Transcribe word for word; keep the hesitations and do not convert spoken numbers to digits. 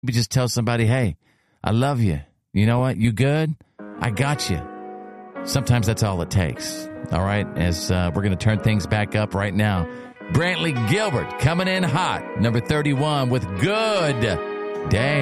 Maybe just tell somebody, hey, I love you. You know what? You good? I got you. Sometimes that's all it takes. All right, as uh, we're going to turn things back up right now. Brantley Gilbert coming in hot, number thirty-one with Good Day.